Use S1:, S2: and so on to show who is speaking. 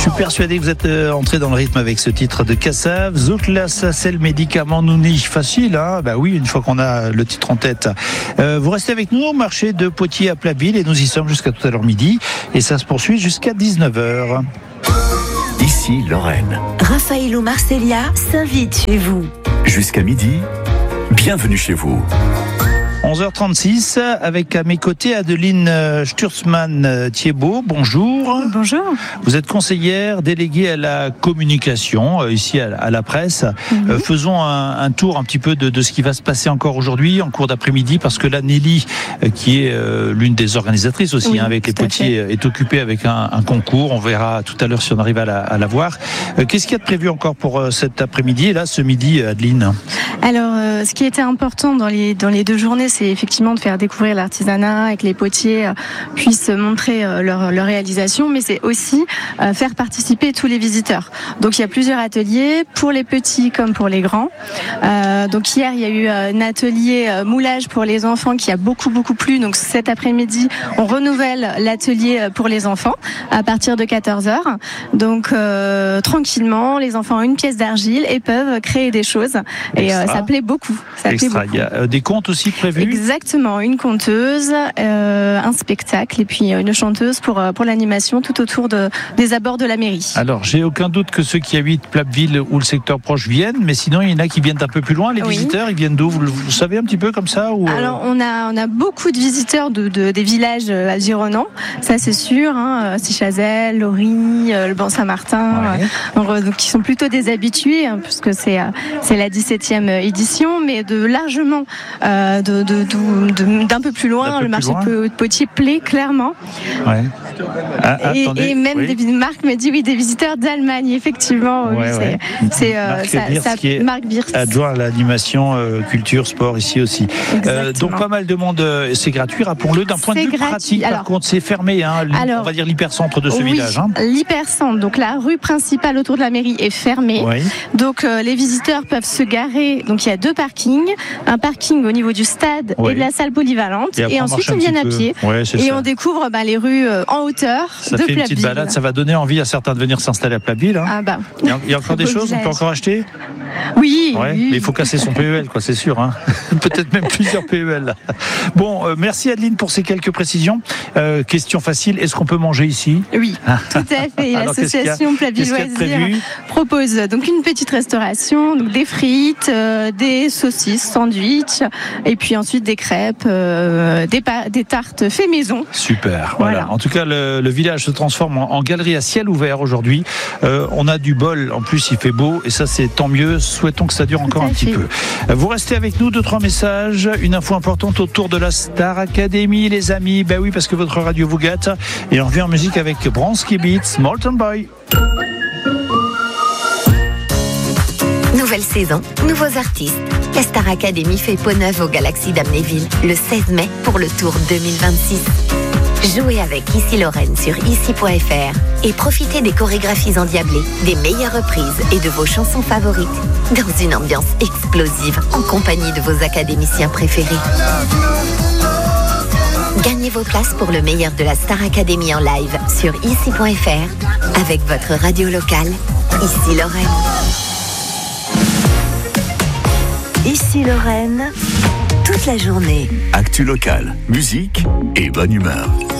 S1: suis persuadé que vous êtes entré dans le rythme avec ce titre de Kassav. Zoukla, ça c'est le médicament nouni. Facile, hein? Bah oui, une fois qu'on a le titre en tête. Vous restez avec nous au marché de Poitiers à Plainville et nous y sommes jusqu'à tout à l'heure midi. Et ça se poursuit jusqu'à 19h.
S2: Ici Lorraine.
S3: Raffaello Marcellia s'invite chez vous.
S2: Jusqu'à midi, bienvenue chez vous.
S1: 11h36, avec à mes côtés Adeline Sturzmann-Thiebaud. Bonjour.
S4: Bonjour.
S1: Vous êtes conseillère déléguée à la communication, ici à la presse. Faisons un tour un petit peu de ce qui va se passer encore aujourd'hui, en cours d'après-midi, parce que là, Nelly, qui est l'une des organisatrices aussi, avec les Potiers, est occupée avec un concours. On verra tout à l'heure si on arrive à la voir. Qu'est-ce qu'il y a de prévu encore pour cet après-midi et là, ce midi, Adeline?
S4: Alors, ce qui était important dans les 2 journées, c'est effectivement de faire découvrir l'artisanat et que les potiers puissent montrer leur réalisation, mais c'est aussi faire participer tous les visiteurs. Donc il y a plusieurs ateliers pour les petits comme pour les grands. Donc hier il y a eu un atelier moulage pour les enfants qui a beaucoup plu. Donc cet après-midi on renouvelle l'atelier pour les enfants à partir de 14h. Donc tranquillement les enfants ont une pièce d'argile et peuvent créer des choses. Et ça plaît beaucoup.
S1: Il y a des contes aussi prévus.
S4: Exactement, une conteuse, un spectacle et puis une chanteuse pour l'animation tout autour des abords de la mairie.
S1: Alors, j'ai aucun doute que ceux qui habitent Plainville ou le secteur proche viennent, mais sinon il y en a qui viennent un peu plus loin. Les visiteurs, ils viennent d'où? Vous savez un petit peu comme ça ou
S4: Alors, on a beaucoup de visiteurs des villages environnants, ça c'est sûr. C'est Chazelles, Laurie, le Ban-Saint-Martin, donc qui sont plutôt des habitués, puisque c'est la 17e édition, mais largement d'un peu plus loin, le marché de Poitiers plaît clairement. Et même Marc me dit des visiteurs d'Allemagne, effectivement. C'est Marc Birst,
S1: adjoint à l'animation, culture, sport ici aussi. Donc pas mal de monde, c'est gratuit, rappelons-le. D'un point de vue pratique, par contre, c'est fermé, on va dire l'hypercentre de ce village.
S4: L'hypercentre, donc la rue principale autour de la mairie est fermée. Donc les visiteurs peuvent se garer. Donc il y a 2 parkings, un parking au niveau du stade et de la salle polyvalente, et ensuite ils viennent à pied et on découvre les rues en hauteur de Plainville.
S1: Une petite balade, ça va donner envie à certains de venir s'installer à Plainville. Il y a encore des choses, on peut encore acheter.
S4: Oui.
S1: Mais il faut casser son PEL, c'est sûr. Peut-être même plusieurs PEL. Bon, merci Adeline pour ces quelques précisions. Question facile, est-ce qu'on peut manger ici?
S4: Oui, tout à fait. L'association Plainville Loisirs propose donc une petite restauration, donc des frites, des saucisses, sandwichs, et puis ensuite des crêpes, des tartes fait maison.
S1: Super. Voilà. En tout cas, le village se transforme en galerie à ciel ouvert aujourd'hui. On a du bol. En plus, il fait beau et ça, c'est tant mieux. Souhaitons que ça dure encore un petit peu. Vous restez avec nous, 2-3 messages. Une info importante autour de la Star Academy, les amis. Oui, parce que votre radio vous gâte. Et on revient en musique avec Bronski Beats, Molten Boy.
S3: Nouvelle saison, nouveaux artistes. La Star Academy fait peau neuve au Galaxy d'Amnéville le 16 mai pour le tour 2026. Jouez avec Ici Lorraine sur ici.fr et profitez des chorégraphies endiablées, des meilleures reprises et de vos chansons favorites dans une ambiance explosive en compagnie de vos académiciens préférés. Gagnez vos places pour le meilleur de la Star Academy en live sur ici.fr avec votre radio locale, Ici Lorraine. Ici Lorraine, toute la journée.
S2: Actu locale, musique et bonne humeur.